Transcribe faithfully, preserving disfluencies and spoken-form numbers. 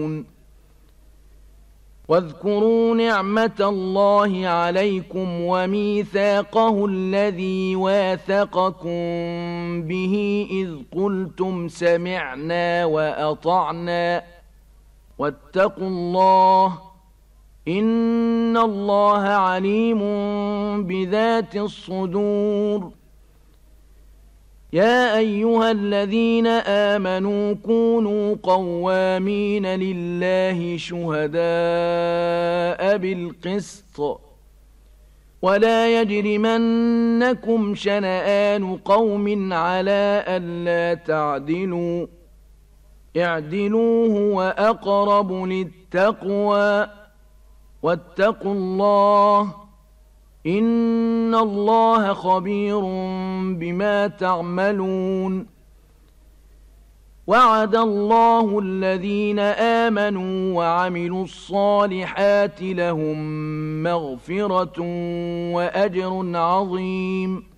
واذكروا نعمة الله عليكم وميثاقه الذي واثقكم به إذ قلتم سمعنا وأطعنا واتقوا الله إن الله عليم بذات الصدور. يا أيها الذين آمنوا كونوا قوامين لله شهداء بالقسط ولا يجرمنكم شنآن قوم على ألا تعدلوا اعدلوا هو أقرب للتقوى واتقوا الله إن الله خبير بما تعملون. وعد الله الذين آمنوا وعملوا الصالحات لهم مغفرة وأجر عظيم.